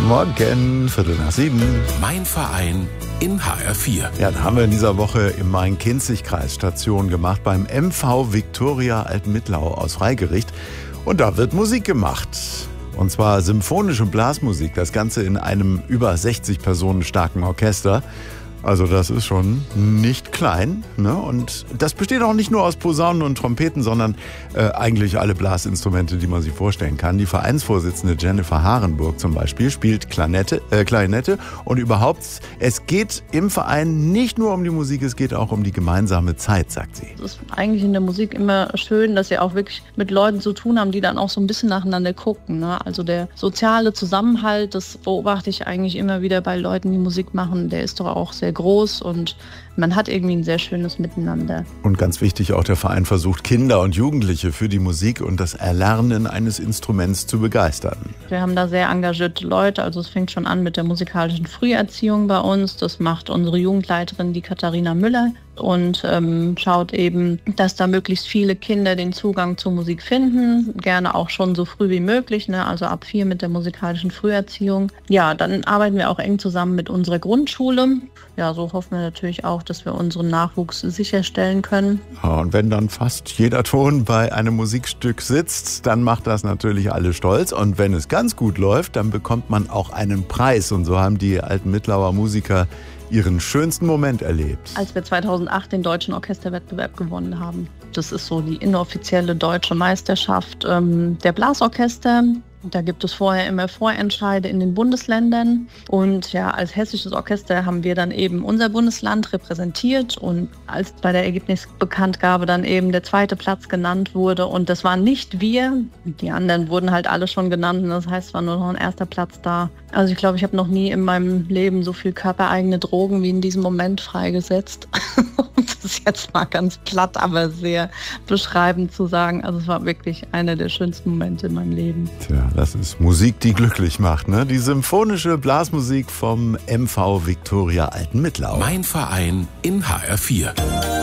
Morgen, 6:45. Mein Verein in HR4. Ja, da haben wir in dieser Woche im Main-Kinzig-Kreis Station gemacht beim MV Viktoria Altenmittlau aus Freigericht. Und da wird Musik gemacht. Und zwar symphonische Blasmusik. Das Ganze in einem über 60 Personen starken Orchester. Also das ist schon nicht klein, ne? Und das besteht auch nicht nur aus Posaunen und Trompeten, sondern eigentlich alle Blasinstrumente, die man sich vorstellen kann. Die Vereinsvorsitzende Jennifer Harenburg zum Beispiel spielt Klarinette. Und überhaupt, es geht im Verein nicht nur um die Musik, es geht auch um die gemeinsame Zeit, sagt sie. Es ist eigentlich in der Musik immer schön, dass sie auch wirklich mit Leuten zu tun haben, die dann auch so ein bisschen nacheinander gucken, ne? Also der soziale Zusammenhalt, das beobachte ich eigentlich immer wieder bei Leuten, die Musik machen, der ist doch auch sehr groß und man hat irgendwie ein sehr schönes Miteinander. Und ganz wichtig, auch der Verein versucht, Kinder und Jugendliche für die Musik und das Erlernen eines Instruments zu begeistern. Wir haben da sehr engagierte Leute, also es fängt schon an mit der musikalischen Früherziehung bei uns. Das macht unsere Jugendleiterin, die Katharina Müller, und schaut eben, dass da möglichst viele Kinder den Zugang zur Musik finden, gerne auch schon so früh wie möglich, ne? Also ab 4 mit der musikalischen Früherziehung. Ja, dann arbeiten wir auch eng zusammen mit unserer Grundschule. Ja, so hoffen wir natürlich auch, dass wir unseren Nachwuchs sicherstellen können. Ja, und wenn dann fast jeder Ton bei einem Musikstück sitzt, dann macht das natürlich alle stolz. Und wenn es ganz gut läuft, dann bekommt man auch einen Preis. Und so haben die Altenmittlaue Musiker ihren schönsten Moment erlebt. Als wir 2008 den deutschen Orchesterwettbewerb gewonnen haben. Das ist so die inoffizielle deutsche Meisterschaft der Blasorchester. Da gibt es vorher immer Vorentscheide in den Bundesländern. Und ja, als hessisches Orchester haben wir dann eben unser Bundesland repräsentiert. Und als bei der Ergebnisbekanntgabe dann eben der 2. Platz genannt wurde, und das waren nicht wir, die anderen wurden halt alle schon genannt. Und das heißt, es war nur noch ein 1. Platz da. Also ich glaube, ich habe noch nie in meinem Leben so viel körpereigene Drogen wie in diesem Moment freigesetzt. Das ist jetzt mal ganz platt, aber sehr beschreibend zu sagen. Also es war wirklich einer der schönsten Momente in meinem Leben. Tja, das ist Musik, die glücklich macht, ne? Die symphonische Blasmusik vom MV Viktoria Altenmittlau. Mein Verein in HR4.